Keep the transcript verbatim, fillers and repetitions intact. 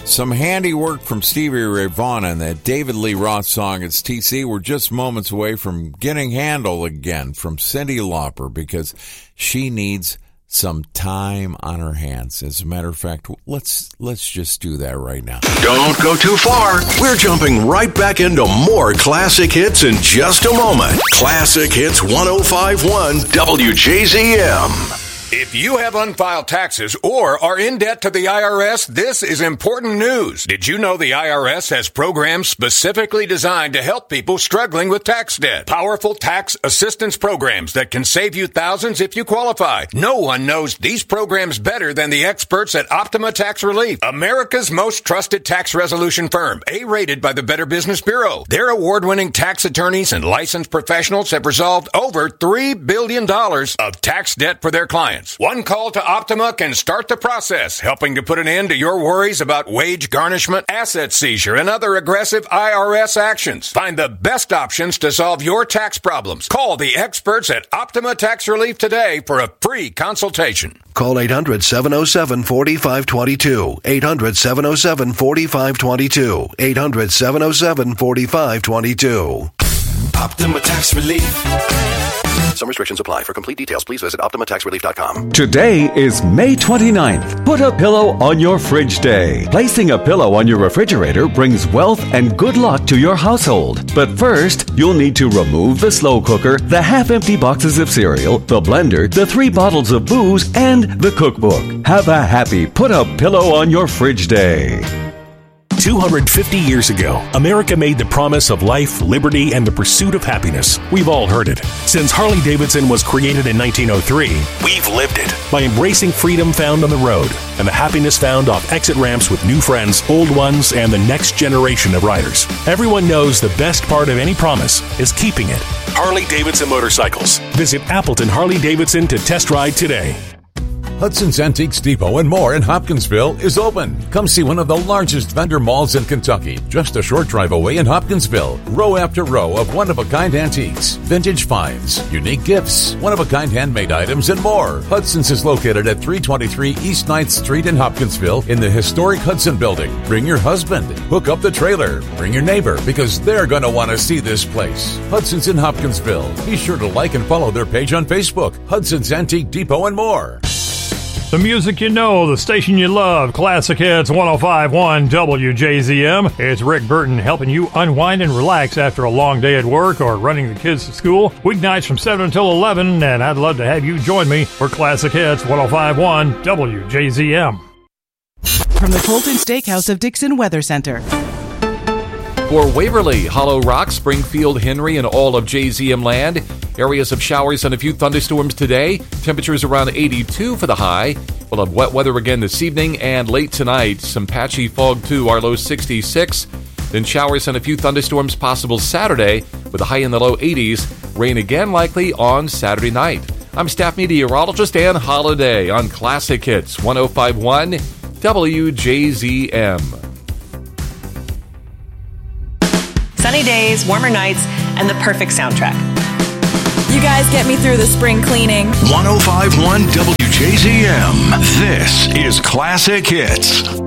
Some handiwork from Stevie Ray Vaughan and that David Lee Roth song. It's T C. We're just moments away from getting Handle again from Cyndi Lauper because she needs some time on her hands. As a matter of fact, let's let's just do that right now. Don't go too far. We're jumping right back into more classic hits in just a moment. Classic Hits one oh five point one W J Z M. If you have unfiled taxes or are in debt to the I R S, this is important news. Did you know the I R S has programs specifically designed to help people struggling with tax debt? Powerful tax assistance programs that can save you thousands if you qualify. No one knows these programs better than the experts at Optima Tax Relief, America's most trusted tax resolution firm, A-rated by the Better Business Bureau. Their award-winning tax attorneys and licensed professionals have resolved over three billion dollars of tax debt for their clients. One call to Optima can start the process, helping to put an end to your worries about wage garnishment, asset seizure, and other aggressive I R S actions. Find the best options to solve your tax problems. Call the experts at Optima Tax Relief today for a free consultation. Call eight hundred, seven oh seven, four five two two. eight hundred, seven oh seven, four five two two. eight hundred, seven oh seven, four five two two. Optima Tax Relief. Some restrictions apply. For complete details, please visit Optima Tax Relief dot com. Today is May twenty-ninth. Put a pillow on your fridge day. Placing a pillow on your refrigerator brings wealth and good luck to your household. But first, you'll need to remove the slow cooker, the half-empty boxes of cereal, the blender, the three bottles of booze, and the cookbook. Have a happy Put a Pillow on Your Fridge Day. two hundred fifty years ago, America made the promise of life, liberty, and the pursuit of happiness. We've all heard it. Since Harley-Davidson was created in nineteen oh three, we've lived it by embracing freedom found on the road and the happiness found off exit ramps with new friends, old ones, and the next generation of riders. Everyone knows the best part of any promise is keeping it. Harley-Davidson Motorcycles. Visit Appleton Harley-Davidson to test ride today. Hudson's Antiques Depot and more in Hopkinsville is open. Come see one of the largest vendor malls in Kentucky, just a short drive away in Hopkinsville. Row after row of one-of-a-kind antiques, vintage finds, unique gifts, one-of-a-kind handmade items, and more. Hudson's is located at three twenty-three East ninth Street in Hopkinsville in the historic Hudson Building. Bring your husband, hook up the trailer, bring your neighbor, because they're going to want to see this place. Hudson's in Hopkinsville. Be sure to like and follow their page on Facebook, Hudson's Antique Depot and more. The music you know, the station you love, Classic Hits one oh five point one W J Z M. It's Rick Burton helping you unwind and relax after a long day at work or running the kids to school. Weeknights from seven until eleven, and I'd love to have you join me for Classic Hits one oh five point one W J Z M. From the Colton Steakhouse of Dixon Weather Center. For Waverly, Hollow Rock, Springfield, Henry, and all of J Z M land, areas of showers and a few thunderstorms today. Temperatures around eighty-two for the high. We'll have wet weather again this evening and late tonight. Some patchy fog too, our low sixty-six. Then showers and a few thunderstorms possible Saturday with a high in the low eighties. Rain again likely on Saturday night. I'm staff meteorologist Ann Holiday on Classic Hits one oh five point one W J Z M. Sunny days, warmer nights, and the perfect soundtrack. You guys get me through the spring cleaning. one oh five point one W J Z M. This is Classic Hits.